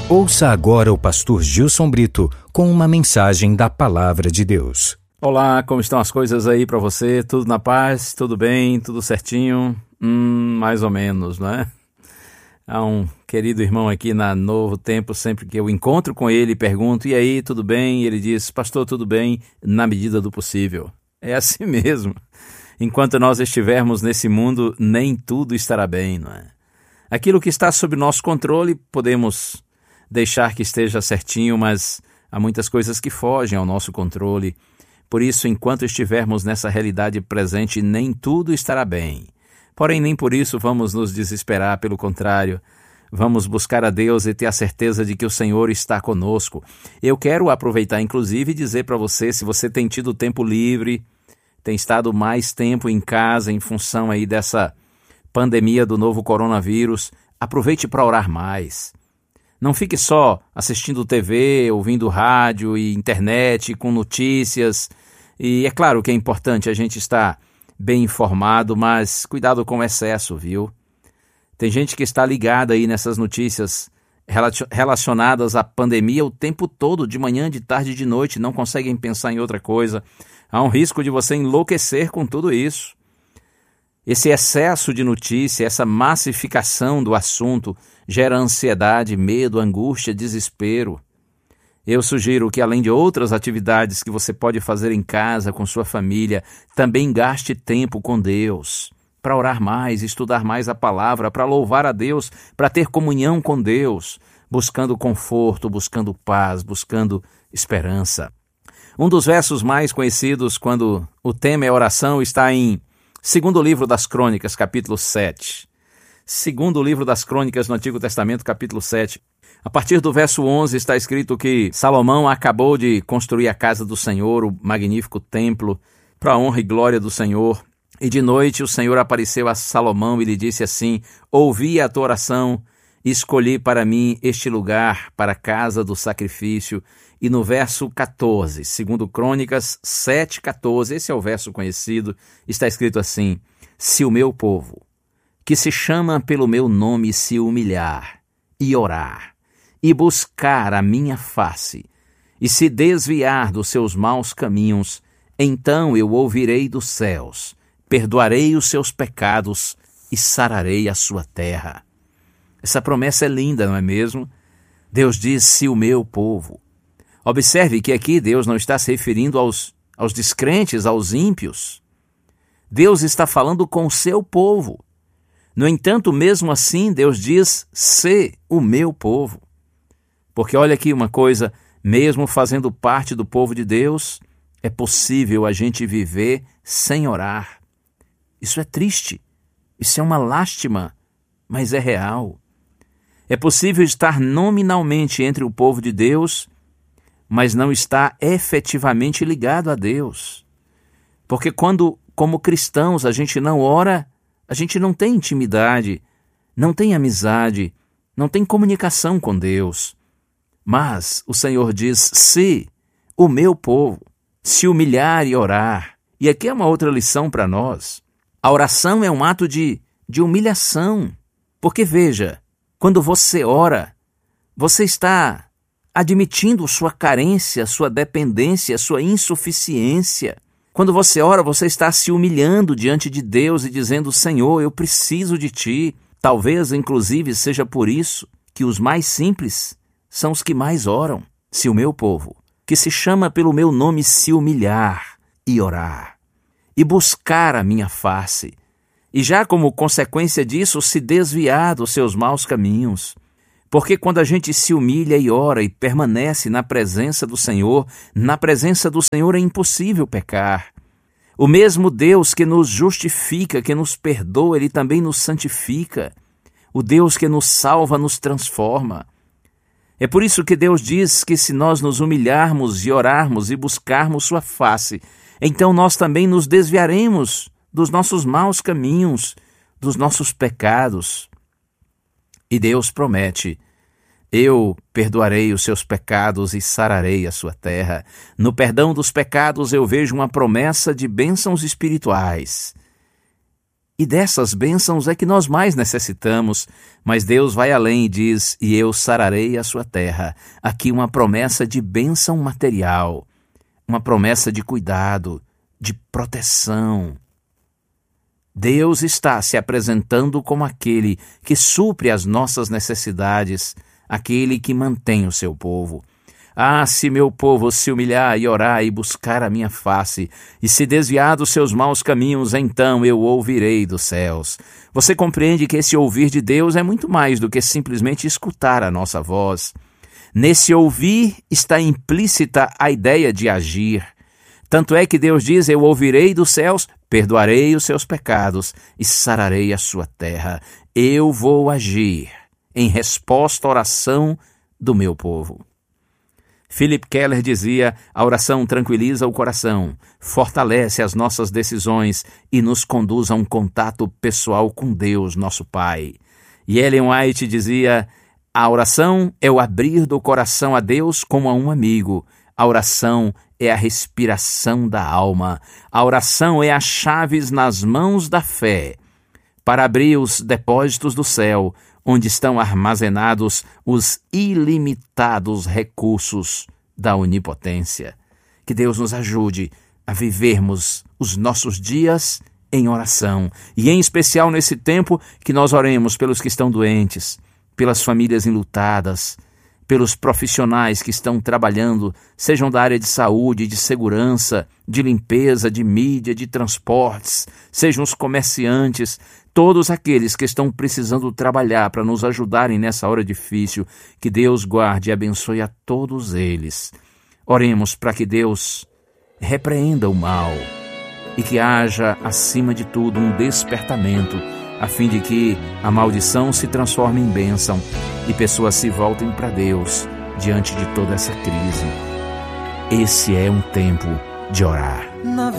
Ouça agora o pastor Gilson Brito com uma mensagem da Palavra de Deus. Olá, como estão as coisas aí para você? Tudo na paz? Tudo bem? Tudo certinho? Mais ou menos, não é? Há um querido irmão aqui na Novo Tempo, sempre que eu encontro com ele, pergunto, e aí, tudo bem? E ele diz, pastor, tudo bem, na medida do possível. É assim mesmo. Enquanto nós estivermos nesse mundo, nem tudo estará bem, não é? Aquilo que está sob nosso controle, podemos deixar que esteja certinho, mas há muitas coisas que fogem ao nosso controle. Por isso, enquanto estivermos nessa realidade presente, nem tudo estará bem. Porém, nem por isso vamos nos desesperar, pelo contrário. Vamos buscar a Deus e ter a certeza de que o Senhor está conosco. Eu quero aproveitar, inclusive, e dizer para você, se você tem tido tempo livre, tem estado mais tempo em casa em função aí dessa pandemia do novo coronavírus, aproveite para orar mais. Não fique só assistindo TV, ouvindo rádio e internet com notícias. E é claro que é importante a gente estar bem informado, mas cuidado com o excesso, viu? Tem gente que está ligada aí nessas notícias relacionadas à pandemia o tempo todo, de manhã, de tarde e de noite, não conseguem pensar em outra coisa. Há um risco de você enlouquecer com tudo isso. Esse excesso de notícia, essa massificação do assunto gera ansiedade, medo, angústia, desespero. Eu sugiro que, além de outras atividades que você pode fazer em casa com sua família, também gaste tempo com Deus, para orar mais, estudar mais a palavra, para louvar a Deus, para ter comunhão com Deus, buscando conforto, buscando paz, buscando esperança. Um dos versos mais conhecidos quando o tema é oração está em Segundo livro das Crônicas, capítulo 7. Segundo livro das Crônicas no Antigo Testamento, capítulo 7. A partir do verso 11 está escrito que Salomão acabou de construir a casa do Senhor, o magnífico templo, para a honra e glória do Senhor. E de noite o Senhor apareceu a Salomão e lhe disse assim, ouvi a tua oração, escolhi para mim este lugar para a casa do sacrifício. E no verso 14, segundo Crônicas 7:14, esse é o verso conhecido, está escrito assim, se o meu povo, que se chama pelo meu nome, se humilhar e orar, e buscar a minha face, e se desviar dos seus maus caminhos, então eu ouvirei dos céus, perdoarei os seus pecados e sararei a sua terra. Essa promessa é linda, não é mesmo? Deus diz, se o meu povo. Observe que aqui Deus não está se referindo aos descrentes, aos ímpios. Deus está falando com o seu povo. No entanto, mesmo assim, Deus diz, se o meu povo. Porque olha aqui uma coisa, mesmo fazendo parte do povo de Deus, é possível a gente viver sem orar. Isso é triste, isso é uma lástima, mas é real. É possível estar nominalmente entre o povo de Deus, mas não está efetivamente ligado a Deus. Porque quando, como cristãos, a gente não ora, a gente não tem intimidade, não tem amizade, não tem comunicação com Deus. Mas o Senhor diz, se o meu povo se humilhar e orar, e aqui é uma outra lição para nós, a oração é um ato de humilhação, porque veja, quando você ora, você está admitindo sua carência, sua dependência, sua insuficiência. Quando você ora, você está se humilhando diante de Deus e dizendo, Senhor, eu preciso de Ti. Talvez, inclusive, seja por isso que os mais simples são os que mais oram. Se o meu povo, que se chama pelo meu nome, se humilhar e orar, e buscar a minha face, e já como consequência disso, se desviar dos seus maus caminhos. Porque quando a gente se humilha e ora e permanece na presença do Senhor é impossível pecar. O mesmo Deus que nos justifica, que nos perdoa, Ele também nos santifica. O Deus que nos salva, nos transforma. É por isso que Deus diz que se nós nos humilharmos e orarmos e buscarmos sua face, então nós também nos desviaremos dos nossos maus caminhos, dos nossos pecados. E Deus promete, eu perdoarei os seus pecados e sararei a sua terra. No perdão dos pecados eu vejo uma promessa de bênçãos espirituais. E dessas bênçãos é que nós mais necessitamos, mas Deus vai além e diz, e eu sararei a sua terra. Aqui uma promessa de bênção material, uma promessa de cuidado, de proteção. Deus está se apresentando como aquele que supre as nossas necessidades, aquele que mantém o seu povo. Ah, se meu povo se humilhar e orar e buscar a minha face, e se desviar dos seus maus caminhos, então eu ouvirei dos céus. Você compreende que esse ouvir de Deus é muito mais do que simplesmente escutar a nossa voz. Nesse ouvir está implícita a ideia de agir. Tanto é que Deus diz, eu ouvirei dos céus, perdoarei os seus pecados e sararei a sua terra. Eu vou agir em resposta à oração do meu povo. Philip Keller dizia, a oração tranquiliza o coração, fortalece as nossas decisões e nos conduz a um contato pessoal com Deus, nosso Pai. E Ellen White dizia, a oração é o abrir do coração a Deus como a um amigo. A oração é a respiração da alma. A oração é as chaves nas mãos da fé para abrir os depósitos do céu, onde estão armazenados os ilimitados recursos da onipotência. Que Deus nos ajude a vivermos os nossos dias em oração, e em especial nesse tempo que nós oremos pelos que estão doentes, pelas famílias enlutadas, pelos profissionais que estão trabalhando, sejam da área de saúde, de segurança, de limpeza, de mídia, de transportes, sejam os comerciantes, todos aqueles que estão precisando trabalhar para nos ajudarem nessa hora difícil, que Deus guarde e abençoe a todos eles. Oremos para que Deus repreenda o mal e que haja, acima de tudo, um despertamento, a fim de que a maldição se transforme em bênção e pessoas se voltem para Deus diante de toda essa crise. Esse é um tempo de orar.